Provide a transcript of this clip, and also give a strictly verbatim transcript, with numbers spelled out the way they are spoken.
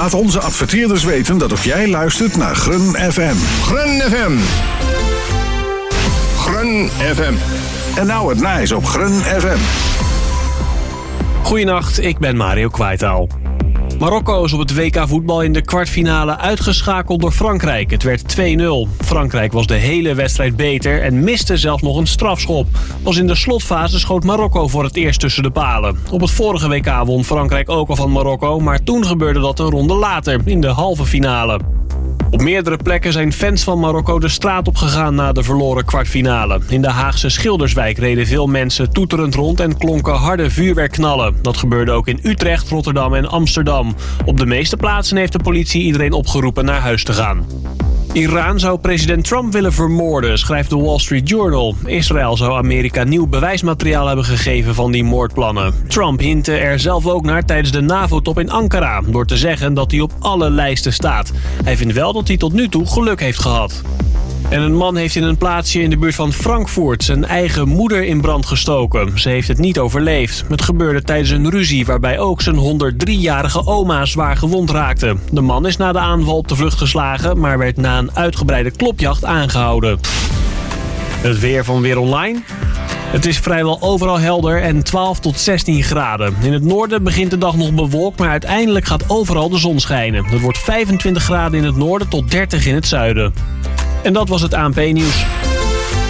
Laat onze adverteerders weten dat ook jij luistert naar Grun F M. Grun F M. Grun F M. En nou het nice op Grun F M. Goedenacht, ik ben Mario Kwaitaal. Marokko is op het W K voetbal in de kwartfinale uitgeschakeld door Frankrijk. Het werd twee nul. Frankrijk was de hele wedstrijd beter en miste zelfs nog een strafschop. Pas in de slotfase schoot Marokko voor het eerst tussen de palen. Op het vorige W K won Frankrijk ook al van Marokko, maar toen gebeurde dat een ronde later, in de halve finale. Op meerdere plekken zijn fans van Marokko de straat op gegaan na de verloren kwartfinale. In de Haagse Schilderswijk reden veel mensen toeterend rond en klonken harde vuurwerkknallen. Dat gebeurde ook in Utrecht, Rotterdam en Amsterdam. Op de meeste plaatsen heeft de politie iedereen opgeroepen naar huis te gaan. Iran zou president Trump willen vermoorden, schrijft de Wall Street Journal. Israël zou Amerika nieuw bewijsmateriaal hebben gegeven van die moordplannen. Trump hintte er zelf ook naar tijdens de NAVO-top in Ankara, door te zeggen dat hij op alle lijsten staat. Hij vindt wel dat hij tot nu toe geluk heeft gehad. En een man heeft in een plaatsje in de buurt van Frankfurt zijn eigen moeder in brand gestoken. Ze heeft het niet overleefd. Het gebeurde tijdens een ruzie waarbij ook zijn honderddriejarige oma zwaar gewond raakte. De man is na de aanval op de vlucht geslagen, maar werd na een uitgebreide klopjacht aangehouden. Het weer van Weer Online. Het is vrijwel overal helder en twaalf tot zestien graden. In het noorden begint de dag nog bewolkt, maar uiteindelijk gaat overal de zon schijnen. Het wordt vijfentwintig graden in het noorden tot dertig in het zuiden. En dat was het A N P-nieuws.